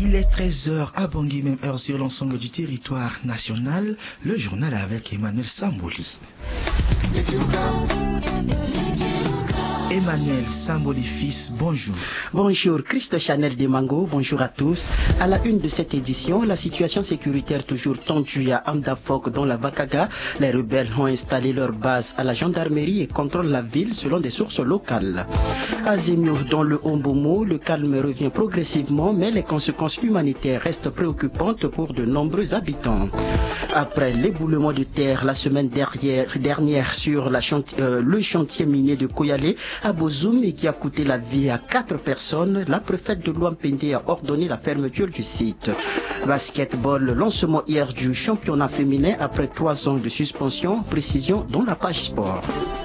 Il est 13h à Bangui, même heure sur l'ensemble du territoire national. Le journal avec Emmanuel Samboli. Emmanuel Samboli fils, bonjour. Bonjour, Christ Chanel Demango, bonjour à tous. À la une de cette édition, la situation sécuritaire toujours tendue à Amdafok dans la Vakaga. Les rebelles ont installé leur base à la gendarmerie et contrôlent la ville selon des sources locales. À Zemio, dans le Ombomo, le calme revient progressivement, mais les conséquences humanitaires restent préoccupantes pour de nombreux habitants. Après l'éboulement de terre la semaine dernière sur le chantier minier de Koyale à Bozoum et qui a coûté la vie à 4 personnes, la préfète de Louampende a ordonné la fermeture du site. Basketball, le lancement hier du championnat féminin après 3 ans de suspension, précision dans la page sport.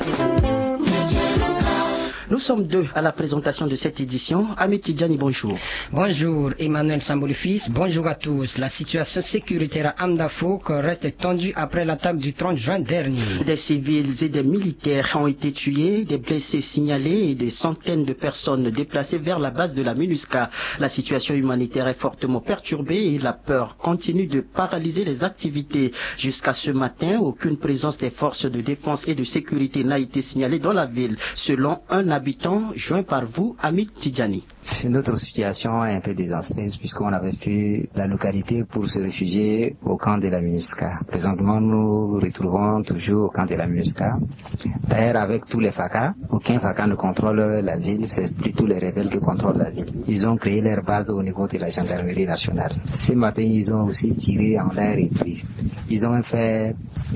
Nous sommes deux à la présentation de cette édition. Amit Tidjani, bonjour. Bonjour, Emmanuel Samboli fils, bonjour à tous. La situation sécuritaire à Amdafok reste tendue après l'attaque du 30 juin dernier. Des civils et des militaires ont été tués, des blessés signalés et des centaines de personnes déplacées vers la base de la MINUSCA. La situation humanitaire est fortement perturbée et la peur continue de paralyser les activités. Jusqu'à ce matin, aucune présence des forces de défense et de sécurité n'a été signalée dans la ville, selon un habitant joint par vous, Amit Tidjani. Notre situation est un peu désastreuse puisqu'on avait fait la localité pour se réfugier au camp de la MINUSCA. Présentement, nous retrouvons toujours au camp de la MINUSCA. D'ailleurs, avec tous les FACA, aucun FACA ne contrôle la ville, c'est plutôt les rebelles qui contrôlent la ville. Ils ont créé leur base au niveau de la gendarmerie nationale. Ce matin, ils ont aussi tiré en l'air et puis ils ont fait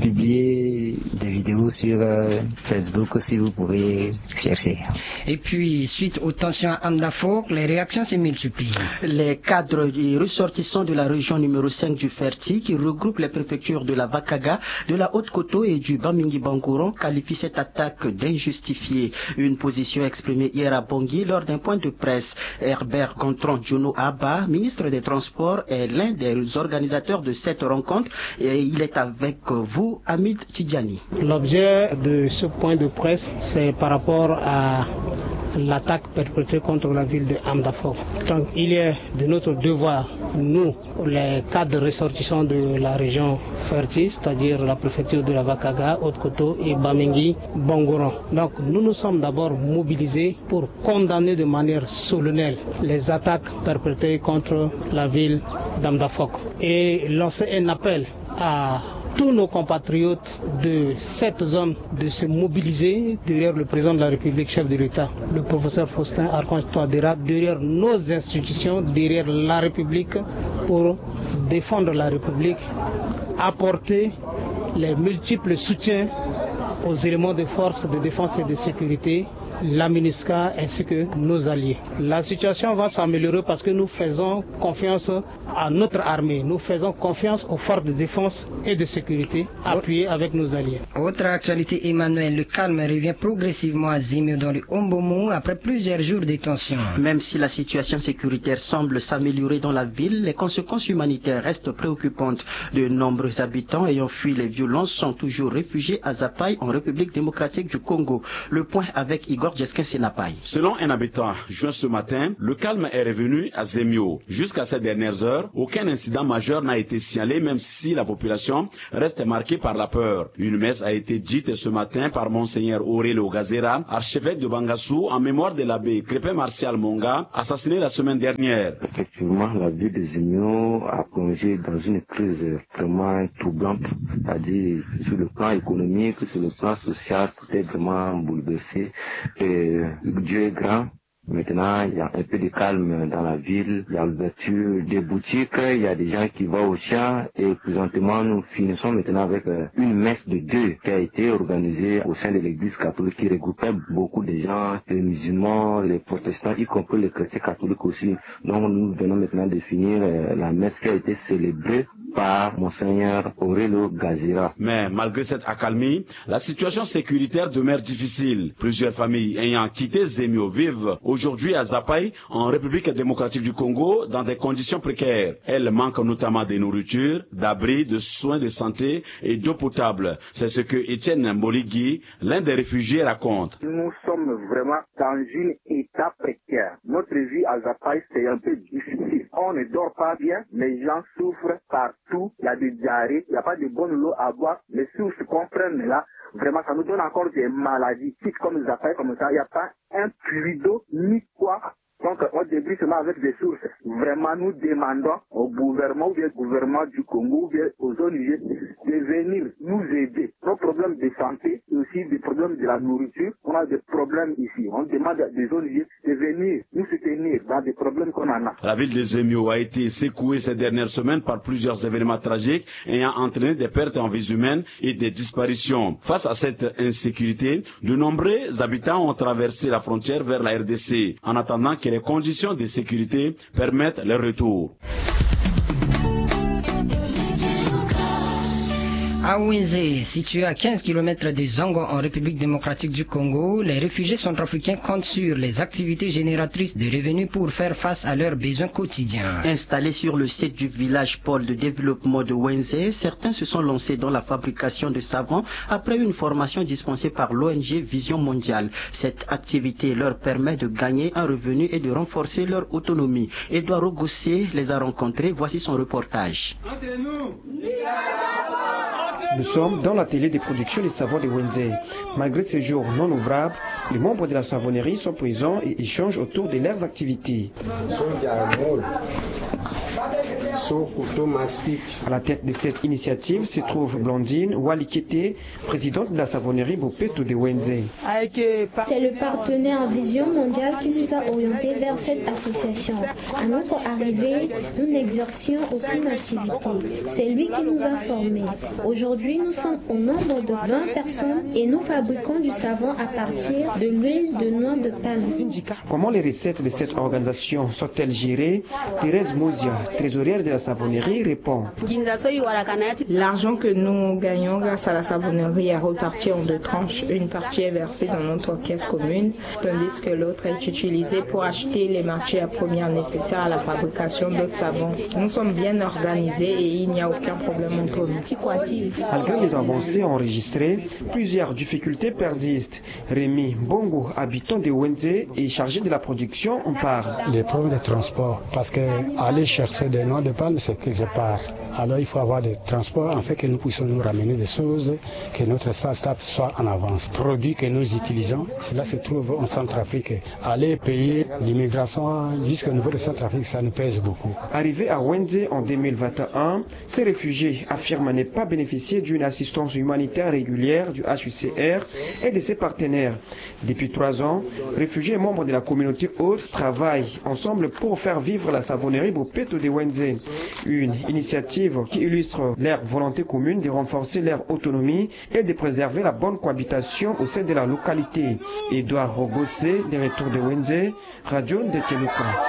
publier des vidéos sur Facebook si vous pouvez chercher. Et puis, suite aux tensions à Amdafok, les réactions se multiplient. Les cadres et ressortissants de la région numéro 5 du Ferti, qui regroupe les préfectures de la Vakaga, de la Haute-Koto et du Bamingui-Bangoron, qualifient cette attaque d'injustifiée. Une position exprimée hier à Bangui lors d'un point de presse. Herbert Gontran Djono Abba, ministre des Transports, est l'un des organisateurs de cette rencontre et il est avec vous, Amit Tidjani. L'objet de ce point de presse, c'est par rapport à l'attaque perpétrée contre la ville de Amdafok. Donc il est de notre devoir, nous, les cadres ressortissants de la région Ferti, c'est-à-dire la préfecture de la Vakaga, Haute-Koto et Bamingui, Bangoron. Donc nous nous sommes d'abord mobilisés pour condamner de manière solennelle les attaques perpétrées contre la ville d'Amdafok et lancer un appel à tous nos compatriotes de cette zone de se mobiliser derrière le président de la République, chef de l'État, le professeur Faustin Archange Touadéra, derrière nos institutions, derrière la République, pour défendre la République, apporter les multiples soutiens aux éléments de force de défense et de sécurité, la MINUSCA ainsi que nos alliés. La situation va s'améliorer parce que nous faisons confiance à notre armée, nous faisons confiance aux forces de défense et de sécurité appuyées avec nos alliés. Autre actualité, Emmanuel, le calme revient progressivement à Zemio dans le Ombomo après plusieurs jours de tension. Même si la situation sécuritaire semble s'améliorer dans la ville, les conséquences humanitaires restent préoccupantes. De nombreux habitants ayant fui les violences sont toujours réfugiés à Zapai en République démocratique du Congo. Le point avec Igor Jeskin Senapai. Selon un habitant joint ce matin, le calme est revenu à Zemio. Jusqu'à ces dernières heures, aucun incident majeur n'a été signalé, même si la population reste marquée par la peur. Une messe a été dite ce matin par Monseigneur Aurélio Gazera, archevêque de Bangassou, en mémoire de l'abbé Crépin Martial Monga, assassiné la semaine dernière. Effectivement, la ville de Zemio a plongé dans une crise vraiment troublante, c'est-à-dire sur le plan économique, sur le plan social, tout est vraiment bouleversé. Dieu est grand. Maintenant, il y a un peu de calme dans la ville, il y a l'ouverture des boutiques, il y a des gens qui vont au champ et présentement nous finissons maintenant avec une messe de deuil qui a été organisée au sein de l'église catholique qui regroupait beaucoup de gens, les musulmans, les protestants, y compris les chrétiens catholiques aussi. Donc nous venons maintenant de finir la messe qui a été célébrée par Monseigneur Aurélio Gazera. Mais malgré cette accalmie, la situation sécuritaire demeure difficile. Plusieurs familles ayant quitté Zemio vivent aujourd'hui à Zapai, en République démocratique du Congo, dans des conditions précaires. Elles manquent notamment de nourriture, d'abri, de soins de santé et d'eau potable. C'est ce que Étienne Mboligui, l'un des réfugiés, raconte. Nous sommes vraiment dans un état précaire. Notre vie à Zapai, c'est un peu difficile. on ne dort pas bien, les gens souffrent partout, il y a des diarrhées, il n'y a pas de bonne eau à boire, les sources qu'on prenne là, vraiment ça nous donne encore des maladies, comme ils appellent comme ça, il n'y a pas un puits d'eau ni quoi. Donc, on débute seulement avec des sources. Vraiment, nous demandons au gouvernement, ou bien au gouvernement du Congo, ou bien aux ONG, de venir nous aider. Nos problèmes de santé, et aussi des problèmes de la nourriture, on a des problèmes ici. On demande des ONG de venir nous soutenir dans des problèmes qu'on en a. La ville de Zemio a été secouée ces dernières semaines par plusieurs événements tragiques ayant entraîné des pertes en vies humaines et des disparitions. Face à cette insécurité, de nombreux habitants ont traversé la frontière vers la RDC en attendant que les conditions de sécurité permettent leur retour. À Wenze, situé à 15 km de Zongo en République démocratique du Congo, les réfugiés centrafricains comptent sur les activités génératrices de revenus pour faire face à leurs besoins quotidiens. Installés sur le site du village pôle de développement de Wenze, certains se sont lancés dans la fabrication de savon après une formation dispensée par l'ONG Vision Mondiale. Cette activité leur permet de gagner un revenu et de renforcer leur autonomie. Edouard Rogossé les a rencontrés. Voici son reportage. Nous sommes dans l'atelier de production des savons de Wenze. Malgré ces jours non ouvrables, les membres de la savonnerie sont présents et échangent autour de leurs activités. À la tête de cette initiative se trouve Blandine Walikete, présidente de la savonnerie Bopeto de Wenze. C'est le partenaire Vision Mondiale qui nous a orientés vers cette association. À notre arrivée, nous n'exercions aucune activité. C'est lui qui nous a formés. Aujourd'hui, nous sommes au nombre de 20 personnes et nous fabriquons du savon à partir de l'huile de noix de palme. Comment les recettes de cette organisation sont-elles gérées? Thérèse Mouzia, trésorière de la savonnerie, répond. L'argent que nous gagnons grâce à la savonnerie est réparti en deux tranches. Une partie est versée dans notre caisse commune, tandis que l'autre est utilisée pour acheter les matières premières nécessaires à la fabrication d'autres savons. Nous sommes bien organisés et il n'y a aucun problème entre nous. Malgré les avancées enregistrées, plusieurs difficultés persistent. Rémi Bongo, habitant de Wenze et chargé de la production, en parle. Les problèmes de transport, parce que aller chercher des noix de palme, c'est quelque part. Alors il faut avoir des transports en fait que nous puissions nous ramener des choses, que notre start-up soit en avance. Produits que nous utilisons, cela se trouve en Centrafrique. Aller payer l'immigration jusqu'au niveau de Centrafrique, ça nous pèse beaucoup. Arrivé à Wenze en 2021, ces réfugiés affirment ne pas bénéficier d'une assistance humanitaire régulière du HCR et de ses partenaires. Depuis 3 ans, réfugiés et membres de la communauté haute travaillent ensemble pour faire vivre la savonnerie Bopeto de Wenze. Une initiative qui illustre leur volonté commune de renforcer leur autonomie et de préserver la bonne cohabitation au sein de la localité. Edouard Rogossé, de retour de Wenze, Radio Ndekeluka.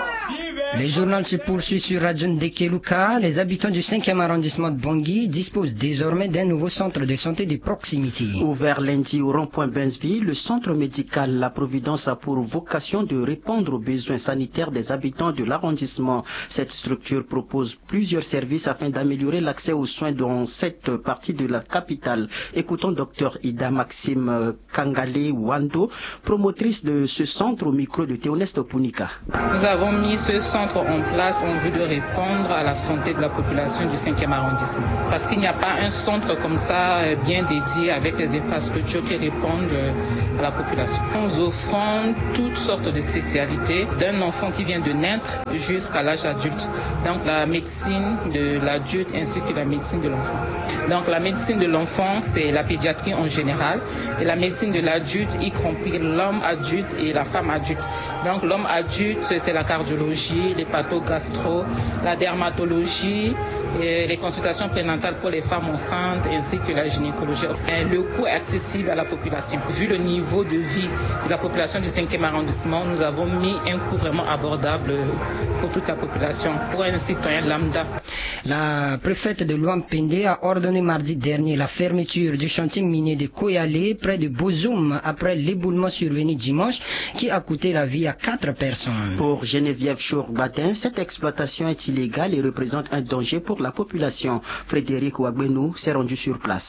Le journal se poursuit sur Radio Ndekeluka. Les habitants du 5e arrondissement de Bangui disposent désormais d'un nouveau centre de santé de proximité. Ouvert lundi au rond-point Bensville, le centre médical La Providence a pour vocation de répondre aux besoins sanitaires des habitants de l'arrondissement. Cette structure propose plusieurs services afin d'améliorer l'accès aux soins dans cette partie de la capitale. Écoutons Dr Ida Maxime Kangale Wando, promotrice de ce centre au micro de Théoneste Punika. Nous avons mis ce centre en place en vue de répondre à la santé de la population du 5e arrondissement. Parce qu'il n'y a pas un centre comme ça bien dédié avec les infrastructures qui répondent à la population. Nous offrons toutes sortes de spécialités d'un enfant qui vient de naître jusqu'à l'âge adulte. Donc la médecine de l'adulte ainsi que la médecine de l'enfant. Donc la médecine de l'enfant, c'est la pédiatrie en général. Et la médecine de l'adulte, y compris l'homme adulte et la femme adulte. Donc l'homme adulte, c'est la cardiologie, les pathogastro, la dermatologie, les consultations prénatales pour les femmes enceintes ainsi que la gynécologie. Le coût est accessible à la population. Vu le niveau de vie de la population du 5e arrondissement, nous avons mis un coût vraiment abordable pour toute la population, pour un citoyen lambda. La préfète de Luampende a ordonné mardi dernier la fermeture du chantier minier de Koyale près de Bozoum après l'éboulement survenu dimanche qui a coûté la vie à 4 personnes. Pour Geneviève Chourbatin, cette exploitation est illégale et représente un danger pour la population. Frédéric Ouagbenou s'est rendu sur place.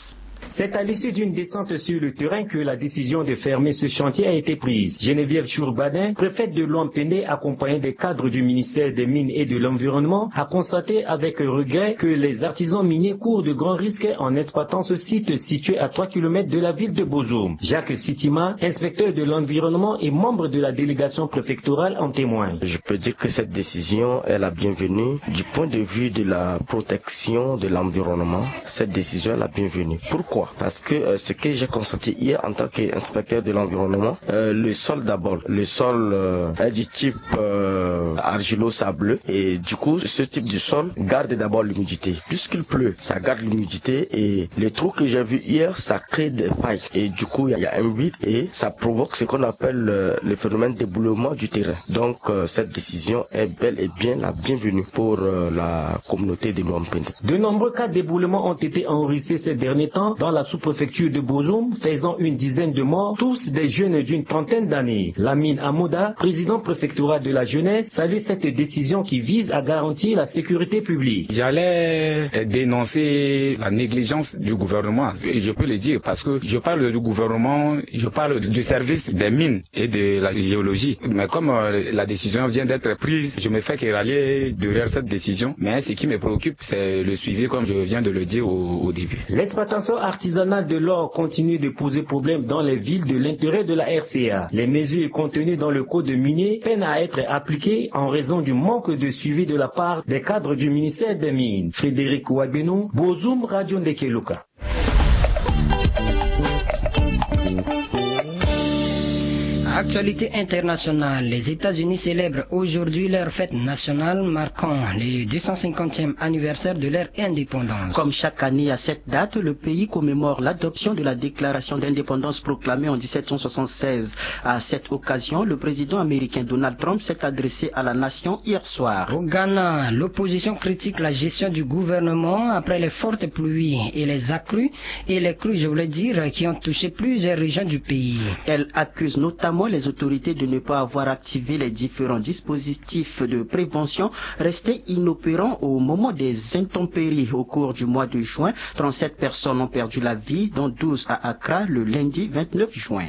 C'est à l'issue d'une descente sur le terrain que la décision de fermer ce chantier a été prise. Geneviève Chourbadin, préfète de Loampende, accompagnée des cadres du ministère des Mines et de l'Environnement, a constaté avec regret que les artisans miniers courent de grands risques en exploitant ce site situé à 3 km de la ville de Bozoum. Jacques Sitima, inspecteur de l'environnement et membre de la délégation préfectorale, en témoigne. Je peux dire que cette décision est la bienvenue du point de vue de la protection de l'environnement. Cette décision est la bienvenue. Pourquoi? Parce que ce que j'ai constaté hier en tant qu'inspecteur de l'environnement, le sol d'abord, le sol est du type argilo-sableux et du coup ce type de sol garde d'abord l'humidité. Puisqu'il pleut, ça garde l'humidité et les trous que j'ai vus hier, ça crée des failles et du coup il y a un vide et ça provoque ce qu'on appelle le phénomène d'éboulement du terrain. Donc cette décision est bel et bien la bienvenue pour la communauté de Loampende. De nombreux cas d'éboulement ont été enregistrés ces derniers temps dans la sous-préfecture de Bozoum, faisant une dizaine de morts, tous des jeunes d'une trentaine d'années. Lamine Amouda, président préfectoral de la jeunesse, salue cette décision qui vise à garantir la sécurité publique. J'allais dénoncer la négligence du gouvernement, et je peux le dire parce que je parle du gouvernement, je parle du service des mines et de la géologie. Mais comme la décision vient d'être prise, je me fais que rallier derrière cette décision. Mais ce qui me préoccupe, c'est le suivi, comme je viens de le dire au début. L'exploitation artisanale de l'or continue de poser problème dans les villes de l'intérêt de la RCA. Les mesures contenues dans le code minier peinent à être appliquées en raison du manque de suivi de la part des cadres du ministère des Mines. Frédéric Ouagbeno, Bozoum, Radio Ndekeluka. Actualité internationale, les États-Unis célèbrent aujourd'hui leur fête nationale marquant le 250e anniversaire de leur indépendance. Comme chaque année à cette date, le pays commémore l'adoption de la déclaration d'indépendance proclamée en 1776. À cette occasion, le président américain Donald Trump s'est adressé à la nation hier soir. Au Ghana, l'opposition critique la gestion du gouvernement après les fortes pluies et les accrues et les crues, je voulais dire, qui ont touché plusieurs régions du pays. Elle accuse notamment les autorités de ne pas avoir activé les différents dispositifs de prévention restés inopérants au moment des intempéries. Au cours du mois de juin, 37 personnes ont perdu la vie, dont 12 à Accra le lundi 29 juin.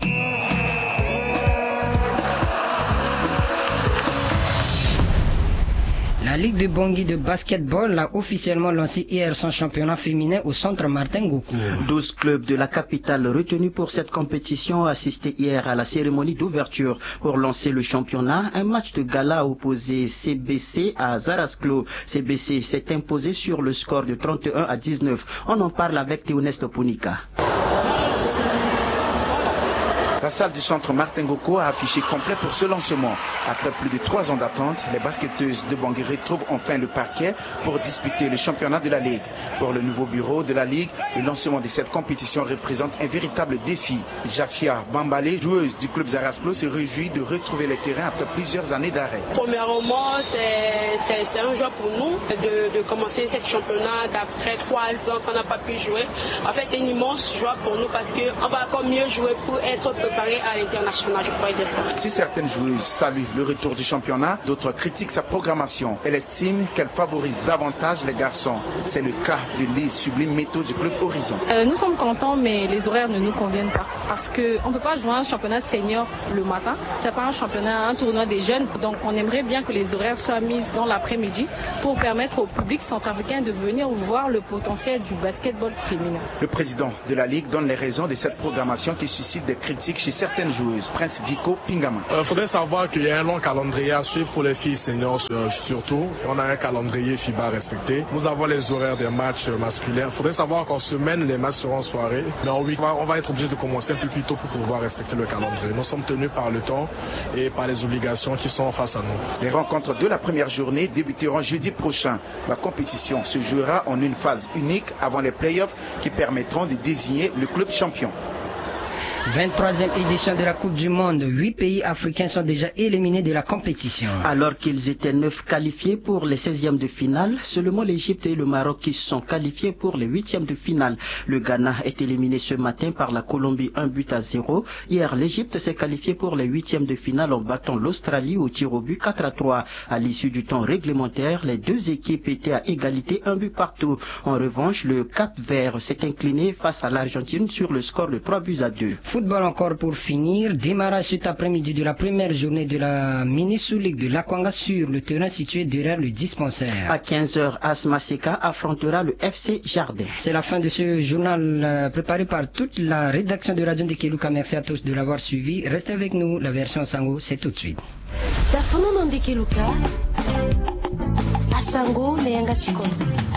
La Ligue de Bangui de basketball a officiellement lancé hier son championnat féminin au centre Martin Ngokou. 12 clubs de la capitale retenus pour cette compétition ont assisté hier à la cérémonie d'ouverture pour lancer le championnat. Un match de gala a opposé CBC à Zarasklo. CBC s'est imposé sur le score de 31-19. On en parle avec Théoneste Punika. La salle du centre Martin Ngokou a affiché complet pour ce lancement. Après plus de 3 ans d'attente, les basketteuses de Bangui retrouvent enfin le parquet pour disputer le championnat de la Ligue. Pour le nouveau bureau de la Ligue, le lancement de cette compétition représente un véritable défi. Jafia Bambale, joueuse du club Zarasklo, se réjouit de retrouver les terrains après plusieurs années d'arrêt. Premièrement, c'est un joie pour nous de commencer ce championnat d'après 3 ans qu'on n'a pas pu jouer. En fait, c'est une immense joie pour nous parce qu'on va encore mieux jouer pour être préparé à l'international, je pourrais dire ça. Si certaines joueuses saluent le retour du championnat, d'autres critiquent sa programmation. Elle estime qu'elle favorise davantage les garçons. C'est le cas de Lise Sublime Métaux du club Horizon. Nous sommes contents, mais les horaires ne nous conviennent pas. Parce qu'on ne peut pas jouer un championnat senior le matin. C'est pas un championnat, un tournoi des jeunes. Donc on aimerait bien que les horaires soient mis dans l'après-midi pour permettre au public centrafricain de venir voir le potentiel du basketball féminin. Le président de la Ligue donne les raisons de cette programmation qui suscite des critiques chez certaines joueuses. Prince Vico Pingama. Il faudrait savoir qu'il y a un long calendrier à suivre pour les filles seniors surtout. On a un calendrier FIBA à respecter. Nous avons les horaires des matchs masculins. Il faudrait savoir qu'en semaine, les matchs seront en soirée. Mais en week, on va être obligé de commencer un peu plus tôt pour pouvoir respecter le calendrier. Nous sommes tenus par le temps et par les obligations qui sont face à nous. Les rencontres de la première journée débuteront jeudi prochain. La compétition se jouera en une phase unique avant les playoffs qui permettront de désigner le club champion. 23e édition de la Coupe du Monde. 8 pays africains sont déjà éliminés de la compétition. Alors qu'ils étaient 9 qualifiés pour les 16e de finale, seulement l'Égypte et le Maroc qui sont qualifiés pour les 8e de finale. Le Ghana est éliminé ce matin par la Colombie 1-0. Hier, l'Égypte s'est qualifiée pour les 8e de finale en battant l'Australie au tir au but 4-3. À l'issue du temps réglementaire, les deux équipes étaient à égalité, un but partout. En revanche, le Cap-Vert s'est incliné face à l'Argentine sur le score de 3-2. Football encore pour finir. Démarrage cet après-midi de la première journée de la Mini-Sous Ligue de l'Akwanga sur le terrain situé derrière le dispensaire. À 15h, Asma Seka affrontera le FC Jardin. C'est la fin de ce journal préparé par toute la rédaction de Radio Ndekeluka. Merci à tous de l'avoir suivi. Restez avec nous. La version Sango, c'est tout de suite. Tafono Ndekeluka. Asango Leanga Chikondo.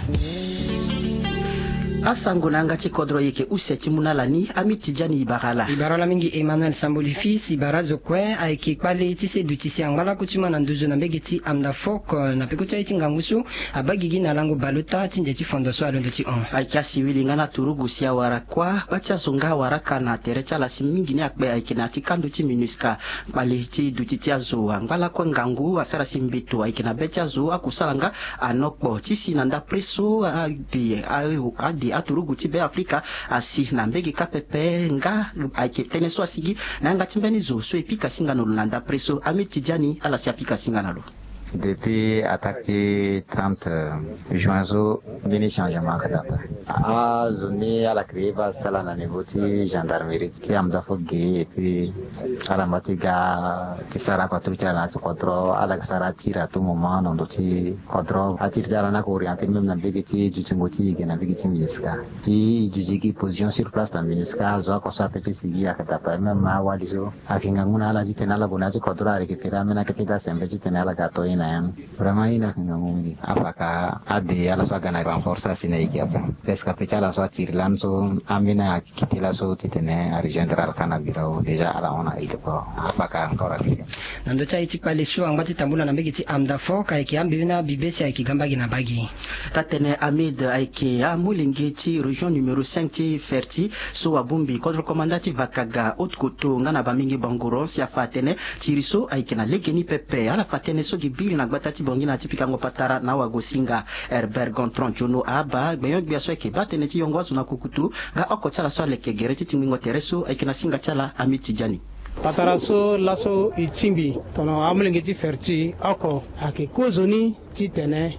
Asango nanga chikodro yeke useti munalani amitijani Ibarala mingi Emmanuel Samboli fils Ibara zokwe aiki pale tise dutisi angala kuchima na nduzo na mbegeti amda fok na pekucha iti ngangusu abagigi na lango baluta tinjeti fondoso alondo ti on aika siwili ngana turugu sia warakwa bacha zonga waraka na terecha la simingi ni akbe aiki na tikando ti minuska pale ti dutiti azo angala kwa ngangu asara simbitu aiki na becha zo akusalanga anokbo tisi nanda preso adi aturugu tibe Afrika asi na mbegi kapepe nga aike teneso asigi na nga timbeni zo so epika singano landa preso amitijani ala si apika singano. Depuis attaque 30 juin zo bini changement kadapa a zone à la créer va stala na niveau ti gendarmerie qui amda fogué et puis à la matiga qui sera pas tout ça na to contrôle à la sara tira tout moment non ti contrôle à tira na ko orienter même na begeti jutingoti na begeti miska et jujiki position sur place na miska zo ko sa petit sigi akatapa même ma walizo akinga nguna la jitena la bona ti contrôle récupérer mena que ta sembe jitena la gato vraiment ina kingamungi afaka ade ala swa gana renforcer sinaiki apa pesca pechala swa tirlanso amina kitila so titene ari general kana birao deja ala ona iko afaka ancora lì nando cha iti pale sho angati tambula na mbegi ti amda foka aiki ambina bibesi aiki gambagi na bagi tatene Amid aiki amulingeti région numéro 5 ti Ferti so wabumbi contre commandati Vakaga Otkoto ngana bamingi bangoro si afatene tiriso aiki na legeni pepe ala fatene so gibi na gbatati bongina tipika ngopatara na wagosinga Herbert Gontron Jono aba gbeyo gbiaso ke batene ti yongo na kukutu ga okotala so leke gereti tingo tereso aikina singa chala amitijani pataraso laso ichimbi tono amulengeti Ferti oko ake kozoni titene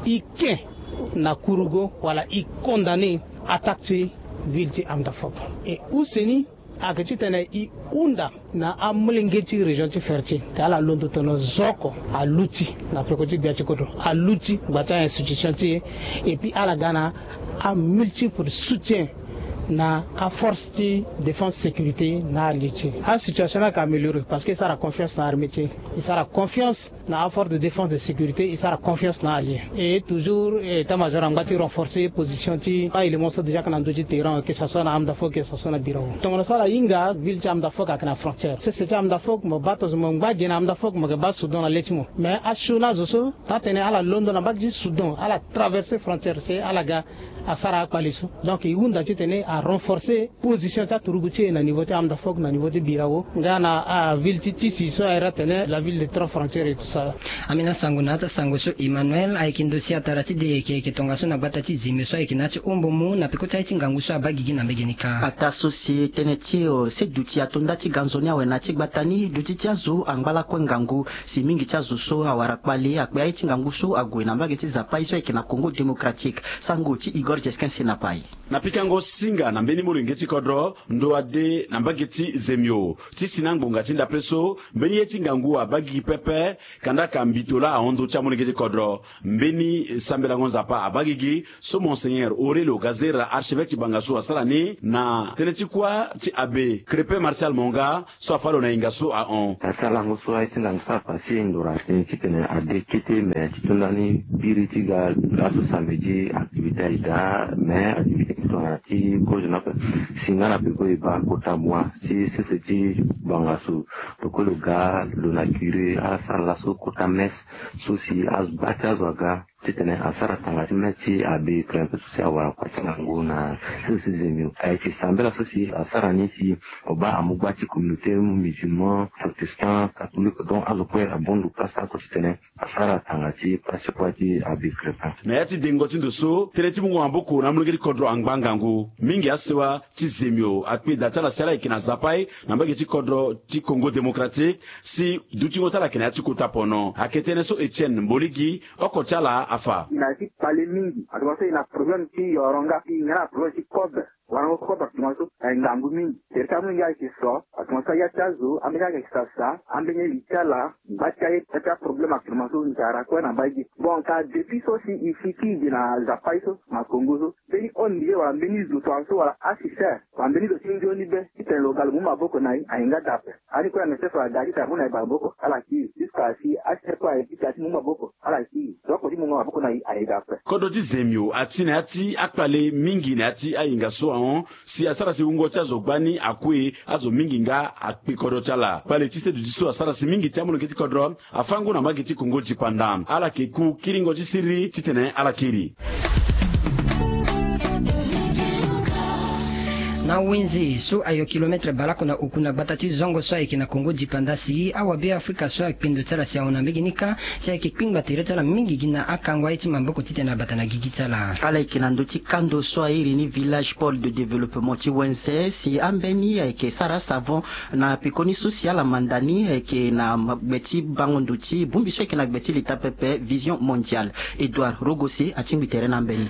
ike na kurugo wala ikondane attaque ville ti Amdafok et useni aketi tene I unda na amulengeti region ti Ferti te ala londo tono zoko aluti na pekoti biachi koto aluti bata institution ti et puis ala gana a multiple soutien na a force de défense sécurité na aliti a situation a amélioré parce que ça a confiance na armée il ça a confiance na a force de défense de sécurité il ça a confiance na allié et toujours état-major ngati renforcer position ti pas éléments sont déjà kana doji terrain que ça soit na Amdafok que ça soit na Birao donc ça la inga ville Amdafok ak na frontière c'est Amdafok mo batos mo ngbaje na Amdafok mo ba Soudan na letimo mais a shona zoso tatene ala London na bagji Soudan ala traverser frontière c'est ala ga asara paliso donc iunda titene a renforcer position ta turuguti na niveau de Amdafok na niveau de Birao ngana a ville titi si so era tene la ville de trois frontières et tout ça amina sangunata sangoso Emmanuel aikindosi atarati de ke tongaso na batati zimeso aikinati ombomu na pekota iti nganguso abagigi na megenika ata société netio seduti atondati ganzonia wenati batani duti azo angbala kwa ngangu simingi chazo so awarakbali akbe iti nganguso agwe na mbageti zapai so ikina Congo démocratique sangoti Igor Jeskin Senapai na pikango singa na mbeni mulingeti kodro ndo ade na mbageti zemio tisi nangbonga tinda preso mbeni yeti ngangu abagi pepe kanda kambitola a ondo cha mulingeti kodro mbeni sambela ngonza pa abagigi so monseigneur Aurelio Gazera archevêque bangaso asalani na teletikwa ti abe crepe Martial Monga so afalo na ingaso a on asala ngoso aiti ngangsa pasi ndora tikene ade kete me titundani biriti ga aso samedi activité ida mais activité ti ko na singana pe ko ba kota moi si c'est ti bangasu to ko luga luna kire asa la so kota mes so si as bacha zoga titene asara tangati meti abi krempe susi awara kwa chinangu na sisi zemio aifi sambela susi asara nisi oba amugbachi communauté musulman protestant catholique donc azokwe abondu plasa ko titene asara tangati plasa kwa ti abi krempe na yati dengoti ndoso teleti mungu amboko na mulugeri kodro angbangangu mingi asewa ti zemio akpi datala sala ikina zapai na mbage ti kodro ti Congo démocratique si dutingo tala kina ti kutapono aketene so Etienne Mboligi okochala afa inazidi pale mingi atumaso ina problem ti yoronga ingana problem ti kobe wana kobe atumaso ngangu mingi serikali mingi akiso atumaso ya chazo amega kisasa ambenye lichala bacha eta problem atumaso njara kwa na baji bon ka depuis so si ifiki na zapaiso na kongozo beni onlie wa mbeni zutoanso wala asise wa mbeni do tinjo ni be iten local mu maboko na ainga dape ani kwa nese fa gari ta muna baboko ala ki iska si asise kwa ikati mu maboko ala ki doko di mu maboko na ainga dape kodo ti zemio atina ati akpale mingi na ati ainga so an si asara si ungo cha zogbani akwe azo mingi nga akpi kodo chala pale tiste du diso asara si mingi chamulo kiti kodro afango na magiti Congo jipandam ala ke ku kiringo ti siri titene ala kiri na wenzi so ayo kilometre balako na ukuna batati zongo so ayeke na Congo dipandasi awa be Afrika so akpendo tsala si aona mbeginika si ayeke kpingba tere tsala mingi gina akangwa iti mamboko titene abata na gigi tsala ala yeke na ndö ti kando so airi ni village pôle de développement ti wenze si ambeni ayeke sara savon na pikoni social amandani ayeke na gbe ti bangondo ti bungbi so ayeke na gbe ti lita pepe vision mondiale Edouard Rogose atingbi tere na ambeni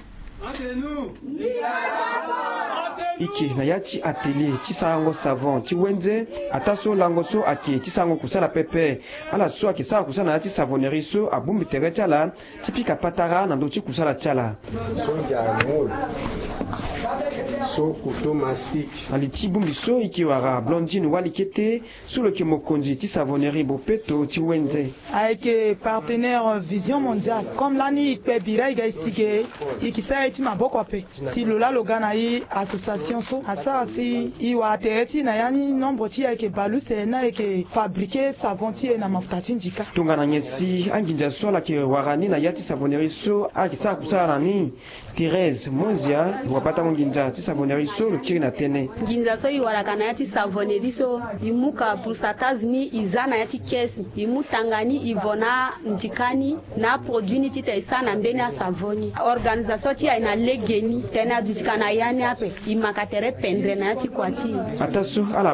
ike na ya ti atelier ti sango savon ti wenze ata so lango so ake ti sango kusala pepe ala so ake sara kusala na ti savonnerie so abungbi tere ti ala ti pika patara na ndö ti kusala ti ala so couteau mastic ali ti bungbi so ike wara Blondine wali kete so lo yeke mokonzi ti savonnerie bopeto ti wenze ayeke partenaire vision mondiale comme lani ikpe bira iga isike ikisa ye ti maboko ape si lo la lo ga na ye association so asara si iwa tere ti na ya ni nombre ti ayeke balu se na ayeke fabriquer savon ti e na mafuta ti nzika tongana nge si anginza so ala yeke wara ni na ya ti savonnerie so ayeke sara kusala na ni Thérèse Monzia wapata nginza ti savonnerie so lo kiri na tënë nginza so e waraka na ya ti savonnerie so e mu ka pourcentage ni e za na ya ti kesi e mu tanga ni e vo na nzika ni na produit ni ti te e sara na mbeni asavon ni organisation ti aye na lege ni tënë adutika na ya ni ape e maka tere pendre na ya ti kua ti ata so ala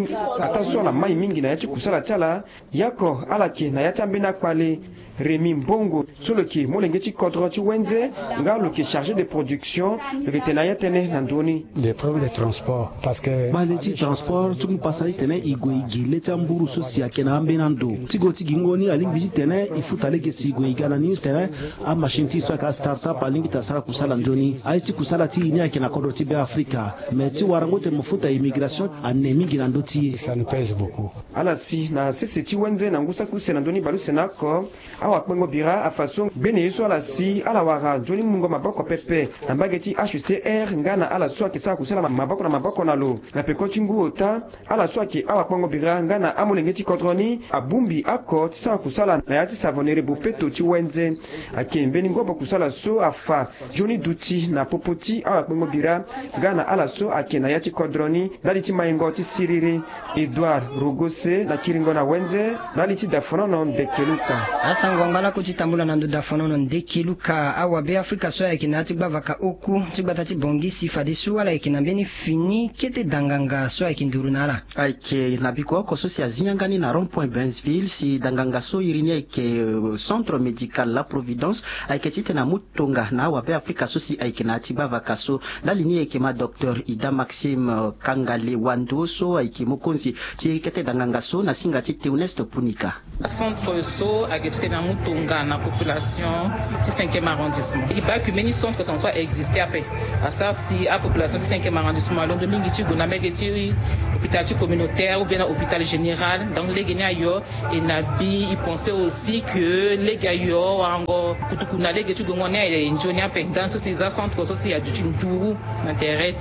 mai mingi na ya ti kusala ti ala yako ala yeke na ya ti ambeni akpale Rémi Mbongo so lo yeke mu lenge ti kodro ti wenze nga lo yeke chargé de production lo yeke tene ya tënë na ndöni des problèmes de transport parce que bale ti transport ti mu pasali tene e gue e gi le ti amburu so si ayeke na ambeni ando ti go ti gi ngoni alingbi ti tene e futa lege si gue e ga na ni tene amachine ti so ayeke astart-up alingbi ta sara kusala ndöni aye ti kusala ti ni ayeke na kodro ti be Afrika me ti warango tene mo futa immigration ane mingi na ndö ti ye ça nous pèse beaucoup ala si na sese ti wenze na ngusa kuse na ndöni balu se na oko awa kpengo bira afaso bene ye so ala si ala wara nzoni mungo maboko pepe na mbage ti HCR nga na ala so ayeke sara kusala maboko na lo na peko ti ngu ota ala so ayeke awa kpengo bira nga na amolenge ti kodro ni abungbi oko ti sara kusala na ya ti savonnerie bopeto ti wenze ayeke mbeni ngombo kusala so afa joni duti na popo ti awa kpengo bira nga na ala so ayeke na ya ti kodro ni ndali ti mayengo ti siriri Edouard Rogose na kiringo na wenze ndali ti dafonono ndekeluka asango ngala ko ti tambula na ndö dafonono ndekeluka awa be Afrika so ayeke na ya ti gba vaka oku ti gba ta ti bongisi fade so ala yeke na mbeni fini kete danganga so ayeke nduru na ala ayeke na biko oko so si azinyangani na rond point Bensville si danganga so iri ni ayeke centre médical la Providence ayeke ti tene amu tonga na awa be Afrika so si ayeke na ya ti gba vaka so ndali ni ayeke ma docteur Ida Maxime Kangale Wando so ayeke mokonzi ti kete danganga so na singa ti Théoneste Punika centre so ayeke ti tene mutunga na population du 5e arrondissement. Il va que many centres comme ça exister après. À ça si à population du 5e arrondissement l'on domingue tu gona megeti hôpital communautaire ou bien hôpital général. Donc les Guinéens yo et nabi ils pensaient aussi que les gars yo ango kutukuna les gars tu gona et njonia pendant ces centres aussi ya du nduru intérêt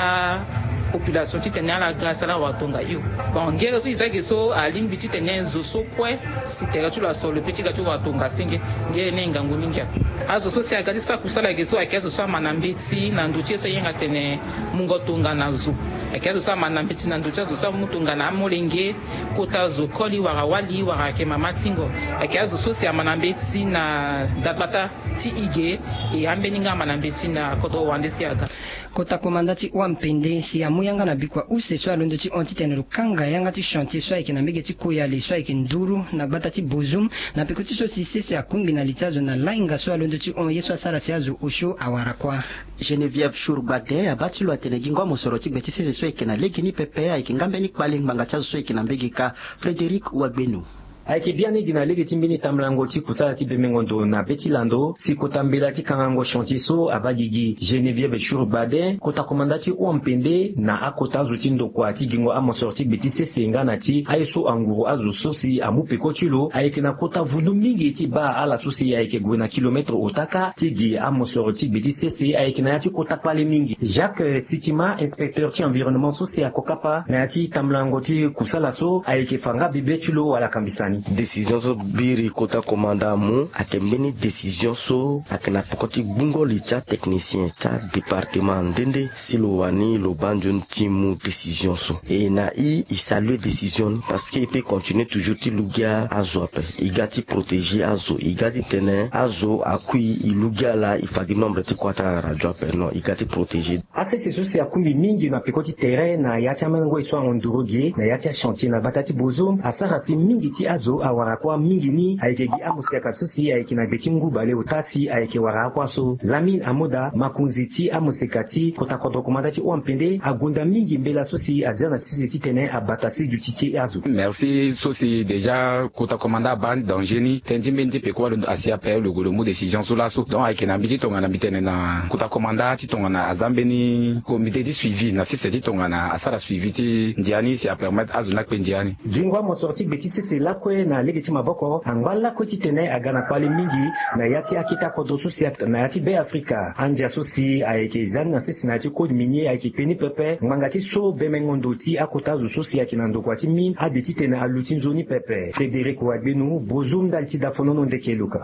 à population qui tenait à la grâce à la watonga yo bon ngere so izaki so aline biti tenait zoso kwe si tera tu la so le petit gâteau watonga singe ngere nenga nguninga azo so si akati sa kusala geso akazo so manambeti na nduchi so yenga tene mungotonga nazo akazo so manambeti na nduchi so so mutunga na molenge kota zo koli wali wara ke mama tingo akazo so si manambeti na dabata ti ige e ambeninga manambeti na kodo wandesi aga kota komandati wa mpende si amuyanga na bikwa use so alondo ti onti tene lukanga yanga ti chantier so ayeke na mbege ti koyale so ayeke nduru na gbata ti bozum na peko ti so si sese akumbi na li ti azo na lainga so alondo ti on ye so asara si azo osho awara kuâ Geneviève Chourbade abati lo atene gingo mosoro ti gbe ti sese so ayeke na lege ni pepe ayeke ngambe ni kpale ngbanga ti azo so ayeke na mbege ka Frédéric Wagbenu ayeke biani gi na lege ti mbeni tambulango ti kusala ti bemengondo na beti lando si kota mbela ti kangango chantier so abagi gi Geneviève Chourbade kota komanda ti mpende na akota azo ti ndokua ti gingo amosoro ti gbe ti sese nga na ti aye so anguru azo so si amu peko ti lo ayeke na kota vundu mingi ti ba ala so si ayeke gue na kilometre otaka ti gi amosoro ti gbe ti sese ayeke na ya ti kota kpale mingi Jacques Sitima inspecteur ti environnement so si akokapa na ya ti tambulango ti kusala so ayeke fanga bibe ti lo ala kambisani décision so biri kota komanda mu akembeni décision so akena pokoti bungo licha technicien cha département ndende silo wani lo banjon timu décision so et na i salue décision parce que il peut continuer toujours ti lugia azo ape igati protéger azo igati tene azo akui ilugia la ifagi nombre ti kwata radio ape no igati protéger asese so si akumbi mingi na pekoti terrain na yacha mango iswa ondurogie na yacha chantier na batati bozom asara si mingi ti azo awara kwa mingi ni ayeke gi amusiaka so si ayeke na beti nguba le otasi ayeke wara kwa so Lamine Amoda makunzi ti amusika ti kota kodo komanda ti mpende agonda mingi mbela so si azia na sisi ti tene abata si du ti ti azo merci so si déjà kota komanda ban danger ni tendi mbeni ti peko alondo asia pe le golomu décision so la so donc ayeke na mbi ti tongana mbi tene na kota komanda ti tongana aza mbeni comité ti suivi na sese ti tongana asara suivi ti ndiani si apermettre azo na kpe ndiani gingo amosoro ti gbe ti sese lakue na lege ti maboko angwala ko ti tene aga na kpale mingi na ya ti akita kodo so si na ya ti be afrika anja so si ayeke zani na sese na ya ti kode minier ayeke kpeni pepe ngbanga ti so bemengondo ti akota azo so si ayeke na ndokua ti mine ade ti tene alu ti nzoni pepe Frédéric Wagbenu bozum ndali ti dafonono ndeke luka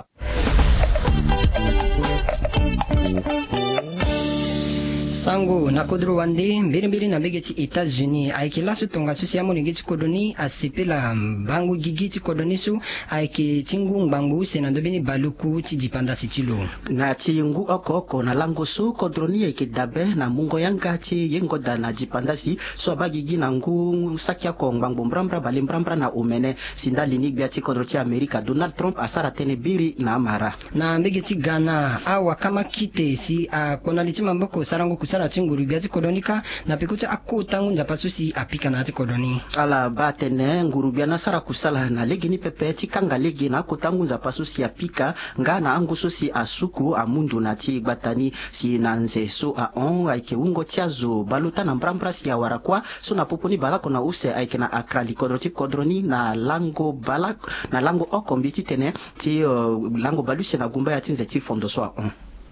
sango na kodro wande mbiri na mbege ti États-Unis ayeke laso tonga so si amolenge ti kodoni asepela mbangu gigi ti kodoni so ayeke ti ngu ngbangu se na ndö mbeni baluku ti dipanda si ti lo na ti ngu oko na lango so kodroni ayeke dabe na mungo yanga ti ye ngoda na dipanda si so abagigi na ngu saki oko ngbangu mbrambra bale mbrambra na omene si ndalini gbia ti kodro ti Amerika Donald Trump asara tënë biri na amara na mbege ti Ghana awakama kite si akona li ti maboko sarango kusala ti nguru gbia ti kodoni ka na peko ti akota ngu nzapa so si apika na ya ti kodoni ala ba tene nguru gbia na sara kusala na lege ni pepe ti kanga lege na akota ngu nzapa so si apika nga na angu so si asuku amundu na ti gbatani si na nze so aon ayeke wungo ti azo balota na mbrambra si awara kuâ so na popo ni balako na use ayeke na akra li kodro ti kodroni na lango oko mbi ti tene ti lango baluse na gumba ya ti nze ti fondo so aon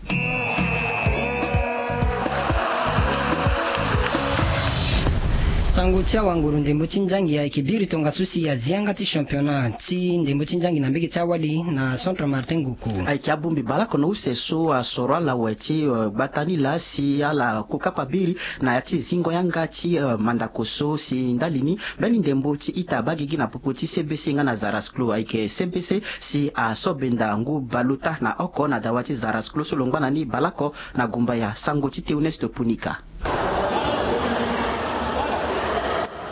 sango ti awanguru ndembo ti nzangi ayeke biri tonga so si azianga ti championnat ti ndembo ti nzangi na mbege ti awali na centre Martin Ngoko ayeke abungbi balako na use so asoro ala awe ti gbatani la si ala kokapa biri na ya ti zingo yanga ti mandako so si ndalini mbeni ndembo ti ita abagigi na popo ti CBC nga na Zarasklo ayeke CBC si asobenda ngu balota na oko na dawa ti Zarasklo so longba na ni balako na gumba ya sango ti Theoneste Punika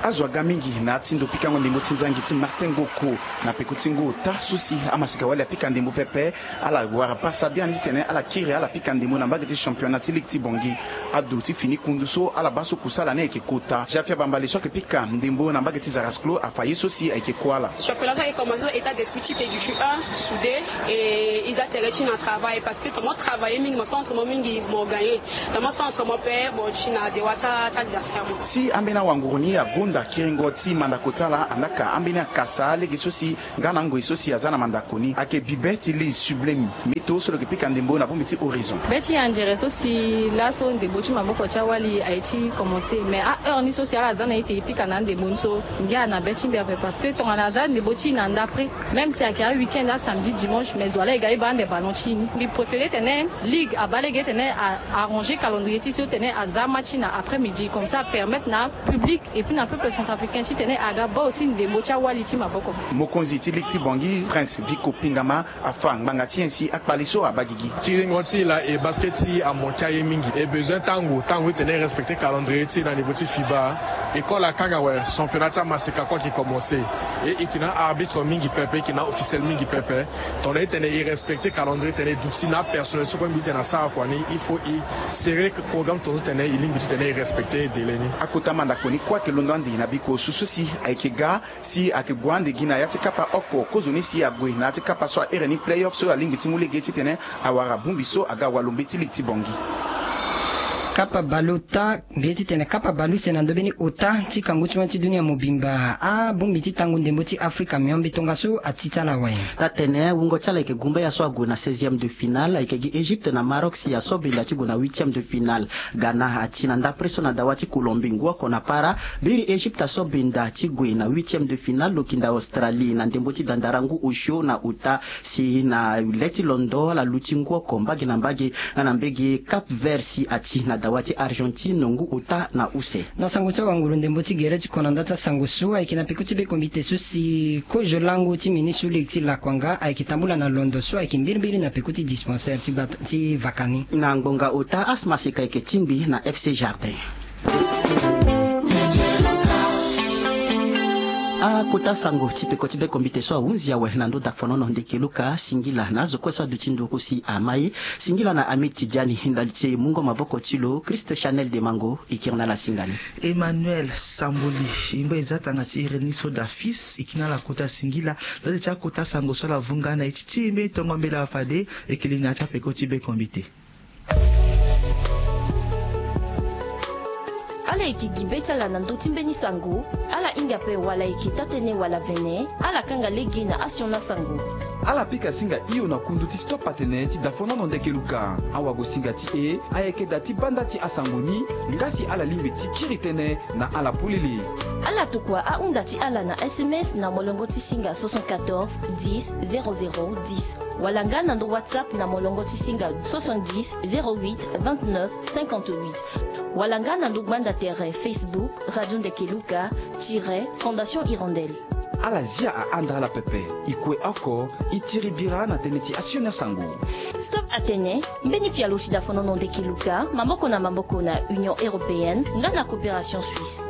azwaga mingi na tindo pikango ndembo tinzangi ti Martin Goko na pekutingo ta susi amasika wale pika ndembo pepe ala wara pasa bien tene ala kiri ala pika ndembo na mbageti championnat ti likti bongi adu ti fini kunduso ala baso kusala ne ekekota jafia bambali so ke pika ndembo na mbageti zarasklo afaye sosi ekekwala championnat a commencé état d'esprit type du FUA soudé et ils atterrent dans travail parce que comment travailler mingi mon centre mon mingi mon gagné dans mon centre mon père bon china de wata adversaire si ambena wanguruni ya gonda kiringoti mandakotala andaka ambena kasa legi sosi ngana ngo sosi azana mandakoni ake bibeti li sublime mito solo ke pika ndembo na bomiti horizon beti angere sosi la so ndembo chi maboko cha wali aichi commencer mais à heure ni sosi ala zana ite pika na ndembo so ngia na beti bien parce que ton ala zana ndembo chi na d'après même si à week-end à samedi dimanche mais voilà gars bande ballon chini bi préféré tenir ligue à balé tenir à arranger calendrier si tenir à zamachina après-midi comme ça permettre na public et puis na peuple centrafricain ci tenir à gaba aussi ndembo cha wali chi maboko mokonzi ti likti bongi prince Vico Pingama afa ngangati ainsi akpaliso abagigi tiringoti la et basket ci à montaye mingi et besoin tango tenir respecter calendrier ci na niveau ti FIBA école à Kangawe championnat masika quoi qui commencer et qui na arbitre mingi pepe qui na officiel mingi pepe ton tenir respecter calendrier tenir d'outils na personnel so comme na ça quoi il faut y serrer que programme ton tenir il limite tenir respecter deleni akota mandakoni kwa ke londandi na biko sususi aikega si akegwande gina ya tikapa oko kozoni si agwe na tikapa so ereni playoff so alimbiti mulegeti tenir awara bumbiso aga walumbiti likti bongi kapa balota beti tene kapa balu sena ndobeni ota ti kanguchi wanti dunia mobimba a bombi ti tangu ndembo ti Afrika miombi tonga so atita la waye ta tene wungo chala ike gumba ya so aguna 16e de finale ike gi Egypte na Maroc si ya so binda ti guna 8e de finale Ghana atina nda preso na dawati Colombie ngwa kona para biri Egypte so binda ti gwe na 8e de finale lokinda Australie na ndembo ti dandarangu usho na uta si na leti Londo la lutingwa kombagi na mbagi na mbegi Cap Vert si ati na dawati Argentine nongu uta na use na sango cha wanguru ndembo ti gere ti konanda ta sango suwa ikina pikuti be komite susi kojo langu ti ministre lekti la kwanga aikitambula na Londo suwa ikimbiribiri na pikuti dispensaire ti vakani na ngonga uta asmasika iketimbi na FC Jardin a kota sango tipeko tibe kombite so unzi ya wehnando da fonono ndekeluka singila nazo kwesa dutindu kusi amai singila na amiti jani hindalche mungo maboko chilo Christ Chanel de Mango ikirna la singani Emmanuel Samboli imba nzata ngati ireniso da fils ikina la kota singila dade cha kota sango so la vungana ititimbe tongombela afade ekilina cha peko tibe kombite ala ikigibecha la nanduti mbeni sangu ala ingape wala ikitatene wala vene ala kanga legi na asiona sangu ala pika singa iyo na kunduti stop patene ti dafona no ndekeluka awago singa ti ayeke dati banda ti asangoni ngasi ala limbe ti kiritene na ala pulili ala tukwa a unda ti ala na SMS na molongo ti singa 74 10 00 10 wala nga na ndo WhatsApp na molongo ti singa 70 08 29 58 wala nga na ndo banda terre Facebook Radio Ndekeluka Fondation Hirondelle ala zia a anda la pepe ikwe oko itiribira na teneti asiona sangu Stop Atene mbeni fialo shida fonono Ndekeluka mamboko na Union Européenne nga na coopération suisse